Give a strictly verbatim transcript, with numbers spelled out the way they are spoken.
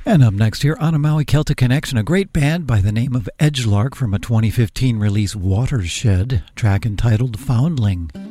And up next here on a Maui Celtic Connection, a great band by the name of Edgelark from a twenty fifteen release, Watershed, track entitled Foundling.